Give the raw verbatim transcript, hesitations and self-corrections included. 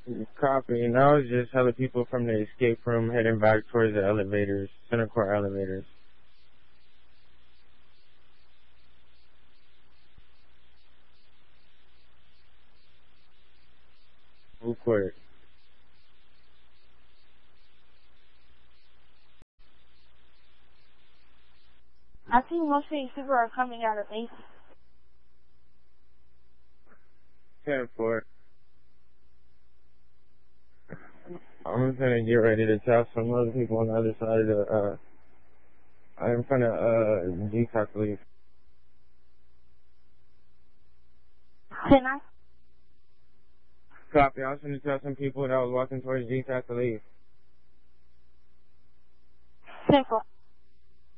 Copy. And I was just hella people from the escape room heading back towards the elevators, center court elevators. Full court. I think most of these people are coming out of Mason. ten four. I'm gonna get ready to tell some other people on the other side of the, uh, I'm in front of, uh, G-Talk leave. Can I? Copy. I was gonna tell some people that I was walking towards G-Talk to leave. ten four.